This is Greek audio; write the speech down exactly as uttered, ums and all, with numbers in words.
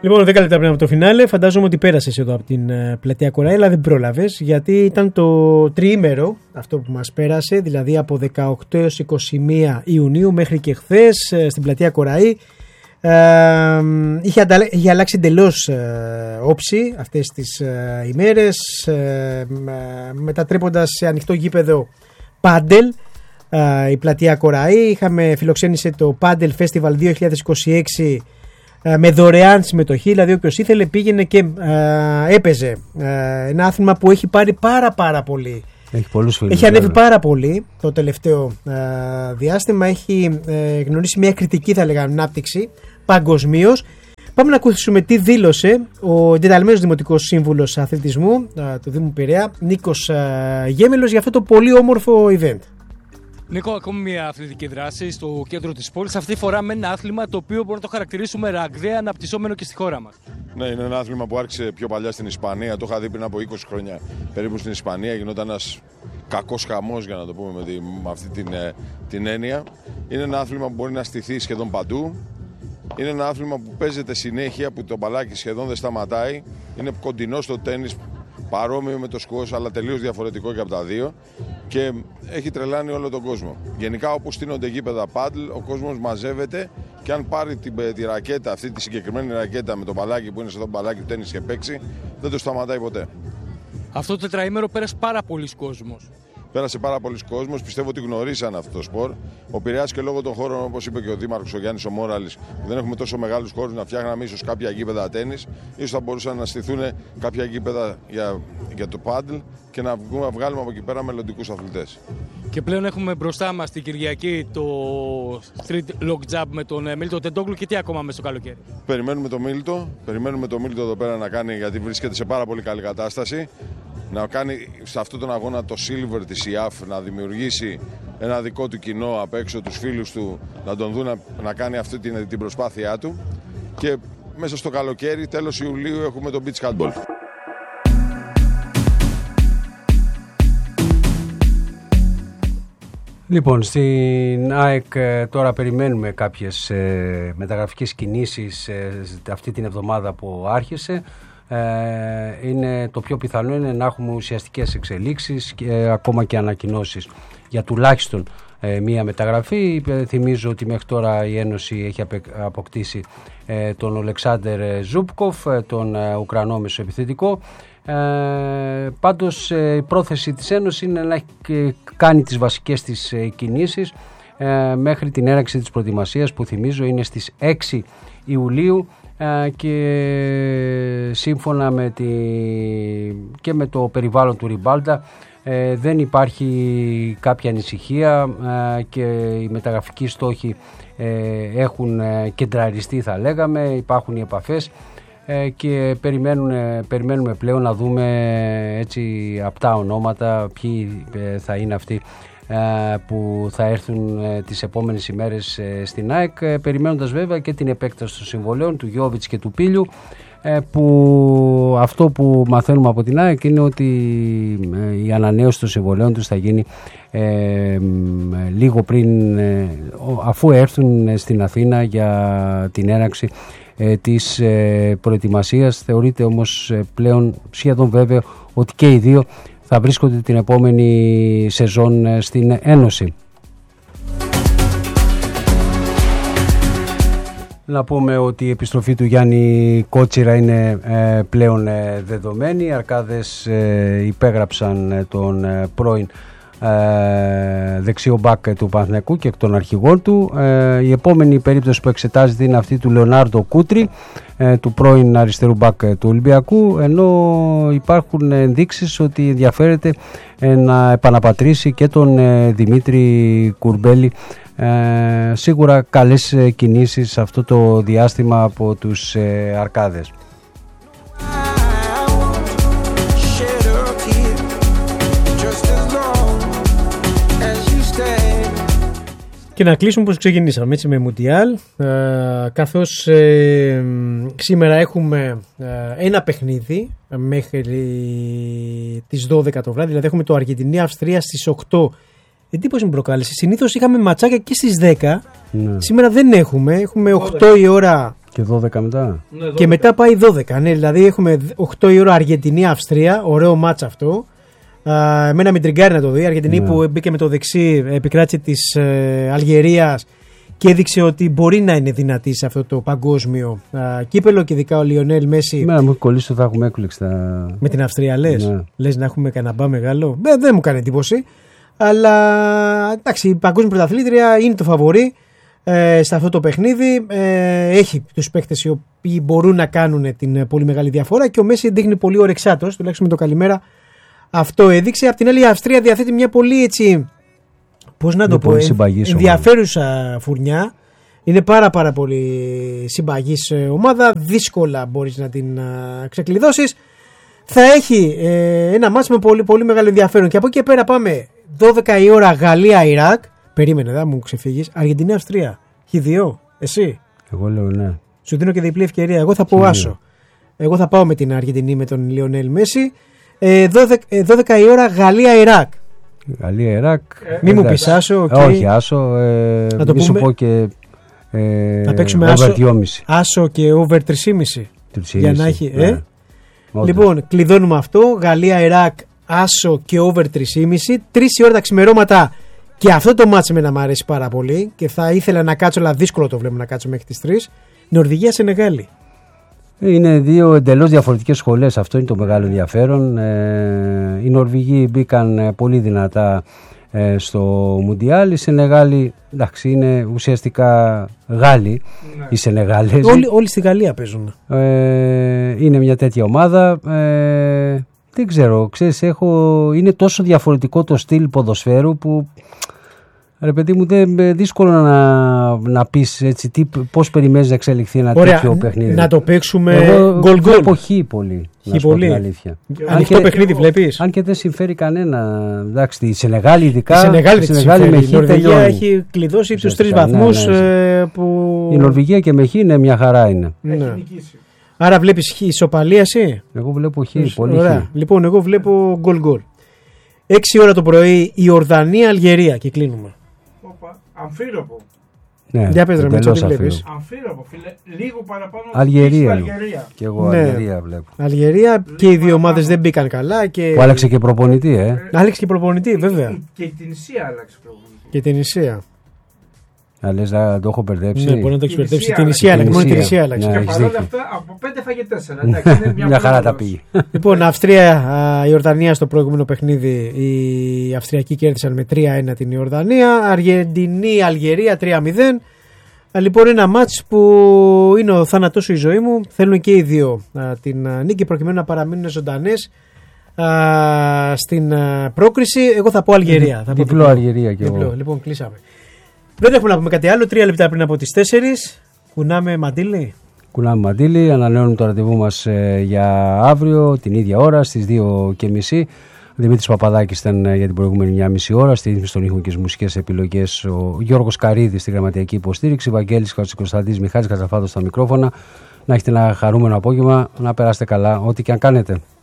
Λοιπόν, δέκα λεπτά πριν από το φινάλε, φαντάζομαι ότι πέρασες εδώ από την uh, πλατεία Κοραή, αλλά δεν πρόλαβες, γιατί ήταν το τριήμερο αυτό που μας πέρασε, δηλαδή από δεκαοκτώ έως είκοσι μία Ιουνίου μέχρι και χθες uh, στην πλατεία Κοραή. Uh, είχε, ανταλέ... είχε αλλάξει εντελώς uh, όψη αυτές τις uh, ημέρες, uh, μετατρέποντας σε ανοιχτό γήπεδο πάντελ uh, η πλατεία Κοραή. Είχαμε φιλοξένησε το Padel Festival δύο χιλιάδες είκοσι έξι με δωρεάν συμμετοχή, δηλαδή όποιος ήθελε πήγαινε και ε, έπαιζε. Ε, ένα άθλημα που έχει πάρει πάρα πάρα πολύ. Έχει πολλούς φίλους. Έχει ανέβει πάρα πολύ το τελευταίο ε, διάστημα. Έχει ε, γνωρίσει μια κριτική, θα λέγαμε, ανάπτυξη παγκοσμίως. Πάμε να ακούσουμε τι δήλωσε ο εντεταλμένος Δημοτικός Σύμβουλος Αθλητισμού ε, του Δήμου Πειραιά, Νίκος ε, Γέμελος, για αυτό το πολύ όμορφο event. Νίκο, ακόμη μια αθλητική δράση στο κέντρο της πόλης. Αυτή τη φορά με ένα άθλημα το οποίο μπορούμε να το χαρακτηρίσουμε ραγδαία αναπτυσσόμενο και στη χώρα μας. Ναι, είναι ένα άθλημα που άρχισε πιο παλιά στην Ισπανία. Το είχα δει πριν από είκοσι χρόνια περίπου στην Ισπανία. Γινόταν ένας κακός χαμός, για να το πούμε με, τη, με αυτή την, την έννοια. Είναι ένα άθλημα που μπορεί να στηθεί σχεδόν παντού. Είναι ένα άθλημα που παίζεται συνέχεια, που το μπαλάκι σχεδόν δεν σταματάει. Είναι κοντινό στο τένις, παρόμοιο με το σκουός, αλλά τελείως διαφορετικό και από τα δύο, και έχει τρελάνει όλο τον κόσμο. Γενικά, όπου στείνονται γήπεδα πάντλ, ο κόσμος μαζεύεται, και αν πάρει τη, τη ρακέτα, αυτή τη συγκεκριμένη ρακέτα με το μπαλάκι που είναι σε αυτό το μπαλάκι του τένις και παίξει, δεν το σταματάει ποτέ. Αυτό το τετραήμερο πέρασε πάρα πολλοί κόσμος. Πέρασε πάρα πολλοί κόσμος, πιστεύω ότι γνωρίσαν αυτό το σπορ. Ο Πειραιάς, και λόγω των χώρων, όπως είπε και ο Δήμαρχος ο Γιάννης ο Μόραλης, που δεν έχουμε τόσο μεγάλους χώρους να φτιάχναμε ίσως κάποια γήπεδα τένις, ίσως θα μπορούσαν να στηθούν κάποια γήπεδα για, για το πάντλ και να βγούμε, βγάλουμε από εκεί πέρα μελλοντικούς αθλητές. Και πλέον έχουμε μπροστά μας την Κυριακή το street lock jump με τον Μίλτο Τεντόγλου, και τι ακόμα μέσα στο καλοκαίρι. Περιμένουμε το Μίλτο, περιμένουμε το Μίλτο εδώ πέρα να κάνει, γιατί βρίσκεται σε πάρα πολύ καλή κατάσταση, να κάνει σε αυτόν τον αγώνα το Silver της ι έι έφ, να δημιουργήσει ένα δικό του κοινό απ' έξω, τους φίλους του, να τον δουν να, να κάνει αυτή την, την προσπάθειά του, και μέσα στο καλοκαίρι, τέλος Ιουλίου, έχουμε το beach handball. Λοιπόν, στην ΑΕΚ τώρα περιμένουμε κάποιες ε, μεταγραφικές κινήσεις ε, αυτή την εβδομάδα που άρχισε. Ε, είναι, το πιο πιθανό είναι να έχουμε ουσιαστικές εξελίξεις και ε, ακόμα και ανακοινώσεις για τουλάχιστον ε, μία μεταγραφή. Ε, θυμίζω ότι μέχρι τώρα η Ένωση έχει αποκτήσει ε, τον Ολεξάντερ Ζούπκοφ, ε, τον ε, Ουκρανό μεσοεπιθετικό. Ε, πάντως ε, η πρόθεση της Ένωσης είναι να έχει κάνει τις βασικές της ε, κινήσεις ε, μέχρι την έναρξη της προετοιμασίας, που θυμίζω είναι στις έξι Ιουλίου, ε, και σύμφωνα με τη, και με το περιβάλλον του Ριμπάλτα ε, δεν υπάρχει κάποια ανησυχία ε, και οι μεταγραφικοί στόχοι ε, έχουν ε, κεντραριστεί, θα λέγαμε. Υπάρχουν οι επαφές και περιμένουμε, περιμένουμε πλέον να δούμε έτσι απτά ονόματα, ποιοι θα είναι αυτοί που θα έρθουν τις επόμενες ημέρες στην ΑΕΚ, περιμένοντας βέβαια και την επέκταση των συμβολέων του Γιώβιτς και του Πίλιου, που αυτό που μαθαίνουμε από την ΑΕΚ είναι ότι η ανανέωση των συμβολέων τους θα γίνει ε, λίγο πριν, αφού έρθουν στην Αθήνα για την έναρξη ε, της ε, προετοιμασίας. Θεωρείται όμως πλέον σχεδόν βέβαιο ότι και οι δύο θα βρίσκονται την επόμενη σεζόν στην Ένωση. Να πούμε ότι η επιστροφή του Γιάννη Κότσιρα είναι ε, πλέον ε, δεδομένη. Οι Αρκάδες ε, υπέγραψαν τον ε, πρώην ε, δεξιό μπακ του Παναθηναϊκού και εκ των αρχηγών του. Ε, η επόμενη περίπτωση που εξετάζεται είναι αυτή του Λεωνάρντο Κούτρι, ε, του πρώην αριστερού μπακ του Ολυμπιακού, ενώ υπάρχουν ενδείξεις ότι ενδιαφέρεται ε, να επαναπατρίσει και τον ε, Δημήτρη Κουρμπέλη. Ε, σίγουρα καλές κινήσεις σε αυτό το διάστημα από τους ε, Αρκάδες. Και να κλείσουμε όπως ξεκινήσαμε, έτσι, με Μουντιάλ, ε, καθώς ε, σήμερα έχουμε ε, ένα παιχνίδι μέχρι τις δώδεκα το βράδυ, δηλαδή έχουμε το Αργεντινή-Αυστρία στις οκτώ. Εντύπωση μου προκάλεσε. Συνήθως είχαμε ματσάκια και στις δέκα. Ναι. Σήμερα δεν έχουμε. Έχουμε οκτώ η ώρα Και δώδεκα μετά. Ναι, δώδεκα. Και μετά πάει δώδεκα. Ναι, δηλαδή έχουμε οκτώ η ώρα Αργεντινή-Αυστρία. Ωραίο μάτς αυτό. Α, εμένα με τριγκάρει να το δει. Η Αργεντινή ναι. που μπήκε με το δεξί, επικράτησε της ε, Αλγερίας και έδειξε ότι μπορεί να είναι δυνατή σε αυτό το παγκόσμιο α, κύπελο. Και ειδικά ο Λιονέλ Μέση. Εμένα μου έχει κολλήσει ότι θα έχουμε έκπληξη. Θα... Με την Αυστρία λες. Ναι. Λες να έχουμε κανένα μπα μεγάλο. Ε, δεν μου κάνει εντύπωση. Αλλά εντάξει, η παγκόσμια πρωταθλήτρια είναι το φαβορί ε, σε αυτό το παιχνίδι. Ε, έχει τους παίκτες οι οποίοι μπορούν να κάνουν την πολύ μεγάλη διαφορά και ο Μέση δείχνει πολύ ορεξάτος, τουλάχιστον με το καλημέρα αυτό έδειξε. Απ' την άλλη η Αυστρία διαθέτει μια πολύ έτσι, πώς να το πω, ενδιαφέρουσα φουρνιά. Είναι πάρα πάρα πολύ συμπαγής ομάδα, δύσκολα μπορείς να την α, ξεκλειδώσεις. Θα έχει ε, ένα μάτς με πολύ, πολύ μεγάλο ενδιαφέρον και από εκεί και πέρα πάμε δώδεκα η ώρα Γαλλία-Ιράκ. Περίμενε, δεν μου ξεφύγεις. Αργεντινή-Αυστρία. Χ δύο. Εσύ. Εγώ λέω ναι. Σου δίνω και διπλή ευκαιρία. Εγώ θα πω άσο. Εγώ θα πάω με την Αργεντινή με τον Λιονέλ Μέση. Ε, δώδεκα, δώδεκα η ώρα Γαλλία-Ιράκ. Γαλλία-Ιράκ. Ε, Μην μου πεις άσο. Okay. Όχι άσο. Ε, να το πούμε. Σου πω και. Ε, να παίξουμε άσο, άσο και over τρία κόμμα πέντε. Για να έχει. Ναι. Ε? Λοιπόν, κλειδώνουμε αυτό. Γαλλία-Ιράκ. Άσο και over τρία κόμμα πέντε. Τρεις η ώρα τα ξημερώματα. Και αυτό το μάτς εμένα μου αρέσει πάρα πολύ. Και θα ήθελα να κάτσω, αλλά δύσκολο το βλέπω να κάτσω μέχρι τις τρεις. Νορβηγία-Σενεγάλη. Είναι δύο εντελώς διαφορετικές σχολές. Αυτό είναι το μεγάλο ενδιαφέρον. Ε, οι Νορβηγοί μπήκαν πολύ δυνατά ε, στο Μουντιάλ. Οι Σενεγάλοι, εντάξει, είναι ουσιαστικά Γάλλοι. Ναι. Οι Σενεγάλες. Όλοι, όλοι στη Γαλλία παίζουν. Ε, είναι μια τέτοια ομάδα. Ε, δεν ξέρω, ξέρεις, έχω, είναι τόσο διαφορετικό το στυλ ποδοσφαίρου που ρε παιδί μου, είναι δύσκολο να, να πεις έτσι, τι, πώς περιμένεις να εξελιχθεί ένα Ωραία, τέτοιο παιχνίδι. Να το παίξουμε γκολ γκολ. Εγώ χ πολύ, να σου πω την αλήθεια. Ανοιχτό παιχνίδι βλέπεις. Αν και δεν συμφέρει κανένα. Εντάξει, η Σενεγάλη ειδικά. Η Σενεγάλη, η Σενεγάλη με χ. Η Νορβηγία έχει κλειδώσει τους τρεις βαθμούς. Ναι, ναι, που... Η Νορβηγία και με χ είναι μια χαρά είναι. Ναι. Άρα βλέπεις χ ισοπαλία εσύ. Εγώ βλέπω χ, πολύ Ωραία. χ. Λοιπόν, εγώ βλέπω γκολ γκολ. έξι ώρα το πρωί η Ορδανία Αλγερία και κλείνουμε. Αμφίροπο. Ναι, για πες ρε Μέτσο, τι βλέπεις. Αμφίροπο, φίλε. Λίγο παραπάνω. Αλγερία. Αλγερία. Και εγώ ναι. Αλγερία βλέπω. Αλγερία και οι δύο ομάδες δεν μπήκαν καλά. Και... Που άλλαξε και προπονητή, ε. ε άλλαξε και προπονητή, βέβαια. Και η Τινησία άλλαξε προπονητή. Και την Ισία. Να λες να το έχω μπερδέψει. Ναι, μπορεί να το έχει μπερδέψει. Την Ισία άλλαξε. Μόνο την Ισία άλλαξε. Και παρόλα αυτά από πέντε φάγε τέσσερα. Μια χαρά τα πήγε. Λοιπόν, Αυστρία, η Ορδανία στο προηγούμενο παιχνίδι. Οι Αυστριακοί κέρδισαν με τρία ένα την Ιορδανία. Αργεντινή, Αλγερία τρία μηδέν. Λοιπόν, ένα μάτς που είναι ο θάνατός σου η ζωή μου. Θέλουν και οι δύο την νίκη προκειμένου να παραμείνουν ζωντανές στην πρόκριση. Εγώ θα πω Αλγερία. Διπλό Αλγερία και εγώ. Λοιπόν, κλείσαμε. Δεν έχουμε να πούμε κάτι άλλο. Τρία λεπτά πριν από τις τέσσερις. Κουνάμε μαντίλι. Κουνάμε μαντίλι. Ανανεώνουμε το ραντεβού μας ε, για αύριο την ίδια ώρα στις δύο και μισή. Ο Δημήτρης Παπαδάκης ήταν ε, για την προηγούμενη μια μισή ώρα. Στη ρύθμιση των ήχων και τις μουσικές επιλογές ο Γιώργος Καρίδης στη γραμματιακή υποστήριξη. Βαγγέλης Χατζικοσταντής, Μιχάλης Κατσαφάδος στα μικρόφωνα. Να έχετε ένα χαρούμενο απόγευμα. Να περάσετε καλά, ό,τι και αν κάνετε.